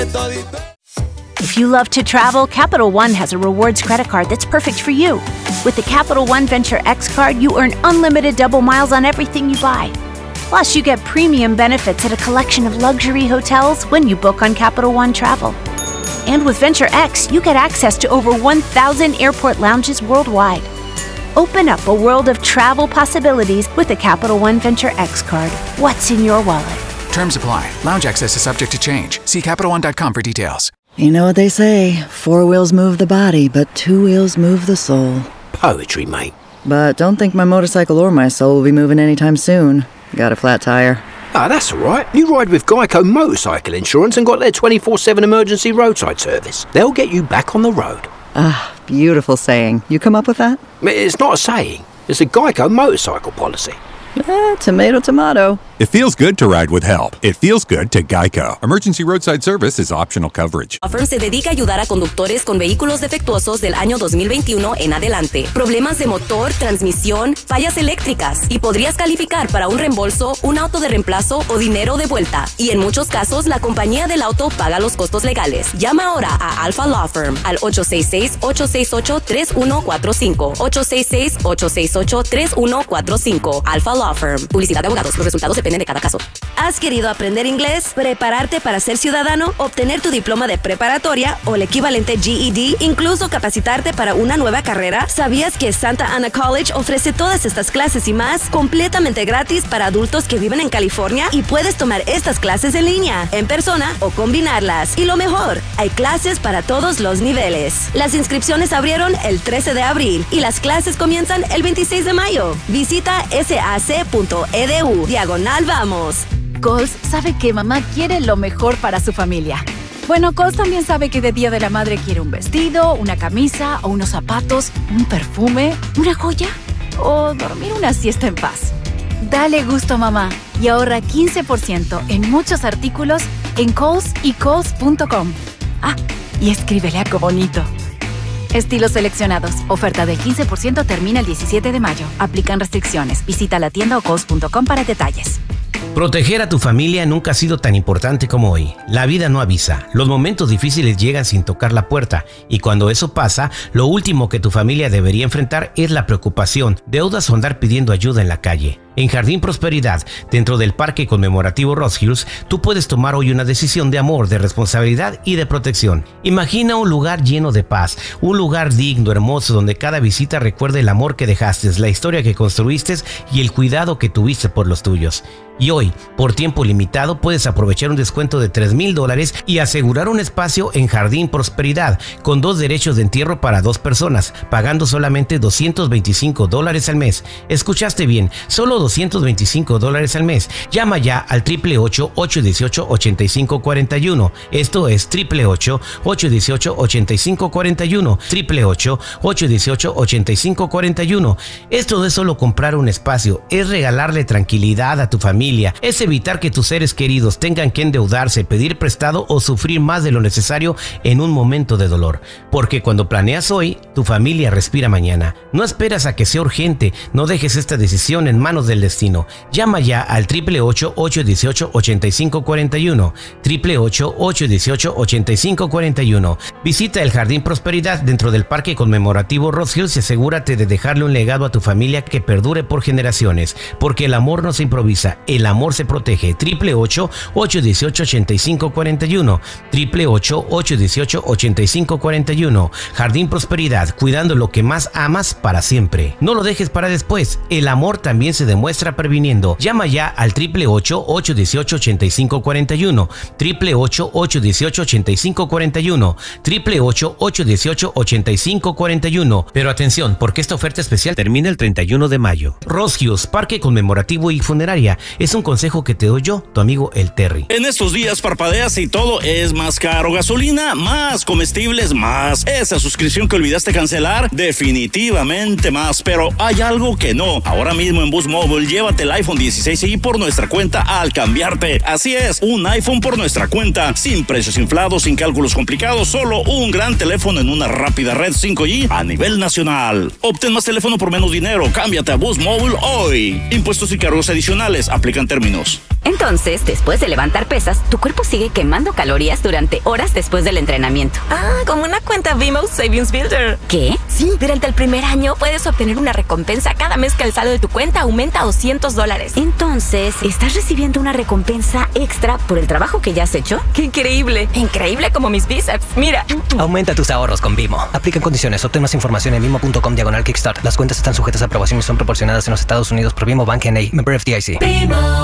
If you love to travel, Capital One has a rewards credit card that's perfect for you. With the Capital One Venture X card, you earn unlimited double miles on everything you buy. Plus, you get premium benefits at a collection of luxury hotels when you book on Capital One Travel. And with Venture X, you get access to over 1,000 airport lounges worldwide. Open up a world of travel possibilities with the Capital One Venture X card. What's in your wallet? Terms apply. Lounge access is subject to change. See CapitalOne.com for details. You know what they say, 4 wheels move the body, but 2 wheels move the soul. Poetry, mate. But don't think my motorcycle or my soul will be moving anytime soon. Got a flat tire. Ah, that's all right. You ride with Geico Motorcycle Insurance and got their 24/7 emergency roadside service. They'll get you back on the road. Ah, beautiful saying. You come up with that? It's not a saying. It's a Geico motorcycle policy. Tomato, tomato. It feels good to ride with help. It feels good to Geico. Emergency roadside service is optional coverage. Affirm se dedica a ayudar a conductores con vehículos defectuosos del año 2021 en adelante. Problemas de motor, transmisión, fallas eléctricas. Y podrías calificar para un reembolso, un auto de reemplazo o dinero de vuelta. Y en muchos casos, la compañía del auto paga los costos legales. Llama ahora a Alpha Law Firm al 866-868-3145. 866-868-3145. Alpha Law Firm. Publicidad de abogados. Los resultados dependen de cada caso. ¿Has querido aprender inglés, prepararte para ser ciudadano, obtener tu diploma de preparatoria o el equivalente GED, incluso capacitarte para una nueva carrera? ¿Sabías que Santa Ana College ofrece todas estas clases y más completamente gratis para adultos que viven en California? Y puedes tomar estas clases en línea, en persona o combinarlas. Y lo mejor, hay clases para todos los niveles. Las inscripciones abrieron el 13 de abril y las clases comienzan el 26 de mayo. Visita sac.edu/vamos. Coles sabe que mamá quiere lo mejor para su familia. Bueno, Coles también sabe que de Día de la Madre quiere un vestido, una camisa o unos zapatos, un perfume, una joya o dormir una siesta en paz. Dale gusto a mamá y ahorra 15% en muchos artículos en Coles y Coles.com. Ah, y escríbele algo bonito. Estilos seleccionados. Oferta del 15% termina el 17 de mayo. Aplican restricciones. Visita la tienda o Coles.com para detalles. Proteger a tu familia nunca ha sido tan importante como hoy. La vida no avisa. Los momentos difíciles llegan sin tocar la puerta. Y cuando eso pasa, lo último que tu familia debería enfrentar es la preocupación, deudas o andar pidiendo ayuda en la calle. En Jardín Prosperidad, dentro del Parque Conmemorativo Ross Hills, tú puedes tomar hoy una decisión de amor, de responsabilidad y de protección. Imagina un lugar lleno de paz, un lugar digno, hermoso, donde cada visita recuerde el amor que dejaste, la historia que construiste y el cuidado que tuviste por los tuyos. Y hoy, por tiempo limitado, puedes aprovechar un descuento de $3,000 y asegurar un espacio en Jardín Prosperidad, con 2 derechos de entierro para 2 personas, pagando solamente $225 al mes. Escuchaste bien, solo $225 al mes. Llama ya al 888-818-8541. Esto es 888-818-8541. 888-818-8541. Esto no es solo comprar un espacio, es regalarle tranquilidad a tu familia, es evitar que tus seres queridos tengan que endeudarse, pedir prestado o sufrir más de lo necesario en un momento de dolor. Porque cuando planeas hoy, tu familia respira mañana. No esperas a que sea urgente, no dejes esta decisión en manos del destino. Llama ya al 888-818-8541. 888-818-8541. Visita el Jardín Prosperidad dentro del Parque Conmemorativo Ross Hills y asegúrate de dejarle un legado a tu familia que perdure por generaciones. Porque el amor no se improvisa, el amor se protege. 888-818-8541. 888-818-8541. Jardín Prosperidad, cuidando lo que más amas para siempre. No lo dejes para después. El amor también se demuestra previniendo. Llama ya al 888-818-8541. 888-818-8541. 888-818-8541. Pero atención, porque esta oferta especial termina el 31 de mayo. Ross Hills, Parque Conmemorativo y Funeraria. Es un consejo que te doy yo, tu amigo el Terry. En estos días parpadeas y todo es más caro. Gasolina, más comestibles, más. Esa suscripción que olvidaste cancelar, definitivamente más. Pero hay algo que no. Ahora mismo en Boost Mobile, llévate el iPhone 16i por nuestra cuenta al cambiarte. Así es, un iPhone por nuestra cuenta. Sin precios inflados, sin cálculos complicados, solo un gran teléfono en una rápida red 5G a nivel nacional. Obtén más teléfono por menos dinero. Cámbiate a Boost Mobile hoy. Impuestos y cargos adicionales. Aplican términos. Entonces, después de levantar pesas, tu cuerpo sigue quemando calorías durante horas después del entrenamiento. Ah, como una cuenta Vimo Savings Builder. ¿Qué? Sí, durante el primer año puedes obtener una recompensa cada mes que el saldo de tu cuenta aumenta a $200. Entonces, ¿estás recibiendo una recompensa extra por el trabajo que ya has hecho? ¡Qué increíble! Increíble como mis bíceps. Mira. Aumenta tus ahorros con Vimo. Aplican condiciones. Obtén más información en vimo.com/kickstart. Las cuentas están sujetas a aprobación y son proporcionadas en los Estados Unidos por Vimo Bank N.A. Member FDIC.